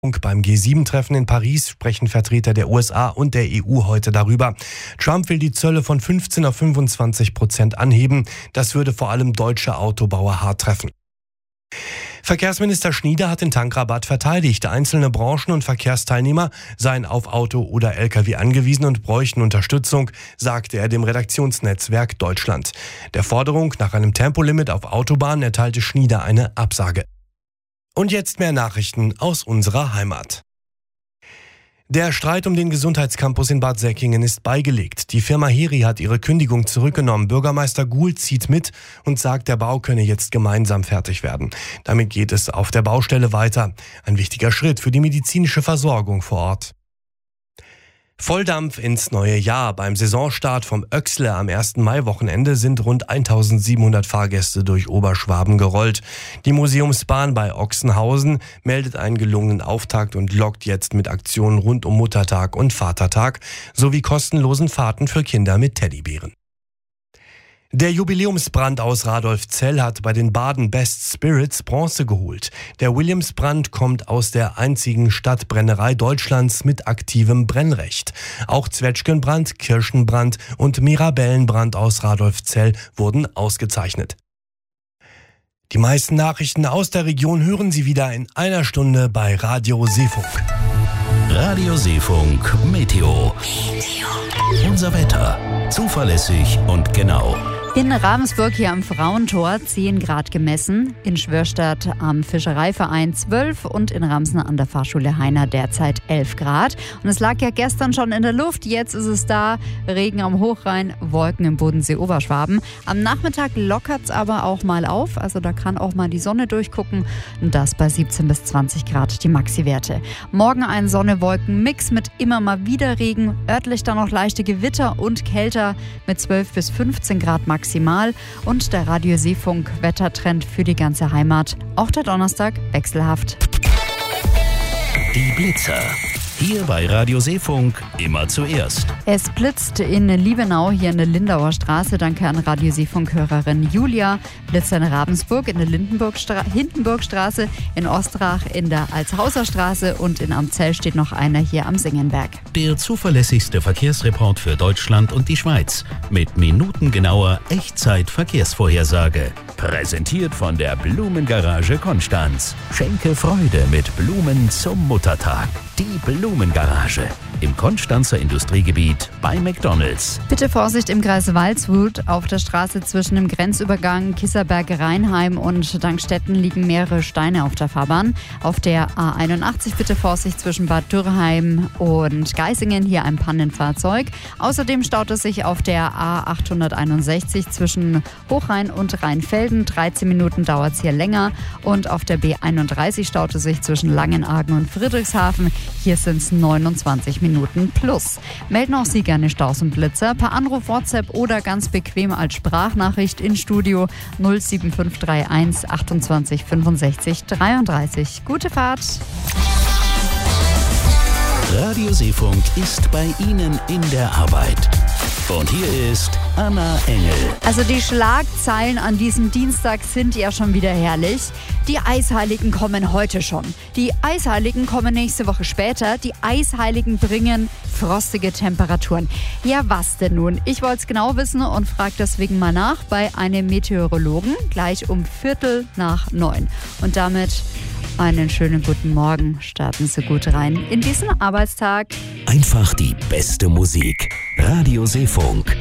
Beim G7-Treffen in Paris sprechen Vertreter der USA und der EU heute darüber. Trump will die Zölle von 15 auf 25% anheben. Das würde vor allem deutsche Autobauer hart treffen. Verkehrsminister Schnieder hat den Tankrabatt verteidigt. Einzelne Branchen und Verkehrsteilnehmer seien auf Auto oder Lkw angewiesen und bräuchten Unterstützung, sagte er dem Redaktionsnetzwerk Deutschland. Der Forderung nach einem Tempolimit auf Autobahnen erteilte Schnieder eine Absage. Und jetzt mehr Nachrichten aus unserer Heimat. Der Streit um den Gesundheitscampus in Bad Säckingen ist beigelegt. Die Firma Heri hat ihre Kündigung zurückgenommen. Bürgermeister Guhl zieht mit und sagt, der Bau könne jetzt gemeinsam fertig werden. Damit geht es auf der Baustelle weiter. Ein wichtiger Schritt für die medizinische Versorgung vor Ort. Volldampf ins neue Jahr. Beim Saisonstart vom Öxle am 1. Mai-Wochenende sind rund 1700 Fahrgäste durch Oberschwaben gerollt. Die Museumsbahn bei Ochsenhausen meldet einen gelungenen Auftakt und lockt jetzt mit Aktionen rund um Muttertag und Vatertag sowie kostenlosen Fahrten für Kinder mit Teddybären. Der Jubiläumsbrand aus Radolfzell hat bei den Baden Best Spirits Bronze geholt. Der Williamsbrand kommt aus der einzigen Stadtbrennerei Deutschlands mit aktivem Brennrecht. Auch Zwetschgenbrand, Kirschenbrand und Mirabellenbrand aus Radolfzell wurden ausgezeichnet. Die meisten Nachrichten aus der Region hören Sie wieder in einer Stunde bei Radio Seefunk. Radio Seefunk Meteo. Unser Wetter. Zuverlässig und genau. In Ravensburg hier am Frauentor 10 Grad gemessen, in Schwörstadt am Fischereiverein 12 und in Ramsen an der Fahrschule Heiner derzeit 11 Grad. Und es lag ja gestern schon in der Luft, jetzt ist es da. Regen am Hochrhein, Wolken im Bodensee Oberschwaben. Am Nachmittag lockert es aber auch mal auf, also da kann auch mal die Sonne durchgucken. Und das bei 17 bis 20 Grad die Maxi-Werte. Morgen ein Sonne-Wolken-Mix mit immer mal wieder Regen, örtlich dann noch leichte Gewitter und kälter mit 12 bis 15 Grad maximal und der Radio Seefunk Wettertrend für die ganze Heimat. Auch der Donnerstag wechselhaft. Die Blitzer. Hier bei Radio Seefunk immer zuerst. Es blitzt in Liebenau, hier in der Lindauer Straße. Danke an Radio Seefunk-Hörerin Julia. Blitzt in Ravensburg, in der Hindenburgstraße, in Ostrach, in der Altshauser Straße und in Amzell steht noch einer hier am Singenberg. Der zuverlässigste Verkehrsreport für Deutschland und die Schweiz. Mit minutengenauer Echtzeit-Verkehrsvorhersage. Präsentiert von der Blumengarage Konstanz. Schenke Freude mit Blumen zum Muttertag. Die Blumengarage im Konstanzer Industriegebiet bei McDonald's. Bitte Vorsicht im Kreis Waldshut. Auf der Straße zwischen dem Grenzübergang Kisserberg-Rheinheim und Dankstetten liegen mehrere Steine auf der Fahrbahn. Auf der A81 bitte Vorsicht zwischen Bad Dürrheim und Geisingen. Hier ein Pannenfahrzeug. Außerdem staut es sich auf der A861 zwischen Hochrhein und Rheinfelden. 13 Minuten dauert es hier länger. Und auf der B31 staut es sich zwischen Langenargen und Friedrichshafen. Hier sind es 29 Minuten plus. Melden auch Sie gerne Staus und Blitzer per Anruf, WhatsApp oder ganz bequem als Sprachnachricht in Studio 07531 28 65 33. Gute Fahrt! Radio Seefunk ist bei Ihnen in der Arbeit. Und hier ist Anna Engel. Also die Schlagzeilen an diesem Dienstag sind ja schon wieder herrlich. Die Eisheiligen kommen heute schon. Die Eisheiligen kommen nächste Woche später. Die Eisheiligen bringen frostige Temperaturen. Ja, was denn nun? Ich wollte es genau wissen und frage deswegen mal nach bei einem Meteorologen gleich um 8:45. Und damit einen schönen guten Morgen. Starten Sie gut rein in diesen Arbeitstag. Einfach die beste Musik. Radio Seefunk.